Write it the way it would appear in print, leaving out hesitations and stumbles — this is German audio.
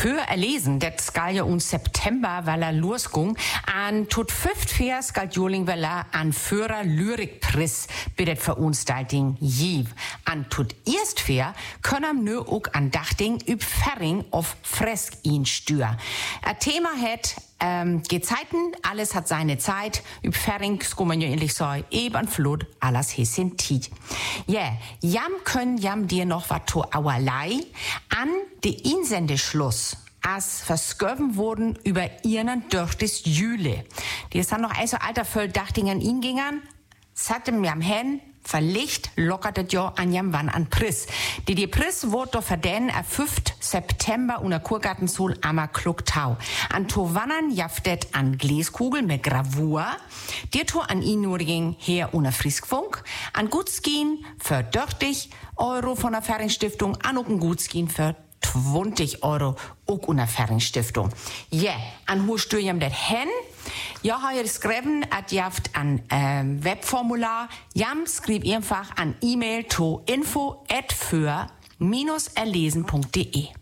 Für erlesen, das skal ja uns September, weil er losging, an tot 5 skal Joling, weil er an Führer Lyrikpris bidet Veranstaltung jiv. An tot erst können nu auch an Dachting üb Ferring auf Fresk ihn stür. Ein Thema hat Gezeiten, alles hat seine Zeit. Üb Ferring, sko man ja ähnlich sagen, eben Flut, alles he sin Tiet. Ja, jam können jam dir noch wat to auerlei an de Insendeschluss as versköven wurden über ihren durch das Jüle. Die ist dann noch ein so alter Völl Dachting an ihn gingern, satte mir am Hen, verlicht lockertet jo an jam wann an Priss. Die Priss wurde doch verden am 5. September unter Kurgartensul ammer Kluktau. An to wannern jaftet an Gläskugel mit Gravur. Die to an ihn nur ging her unter Friskfunk. An Gutskien für 30 Euro von der Fernstiftung. An auch ein Gutskien für 20 Euro auch unter Fernstiftung. Ja, an wo stürjam det hen? Ja, habe ich geschrieben, at jaft an Webformular. Jam schrieb einfach an E-Mail to info@für-erlesen.de.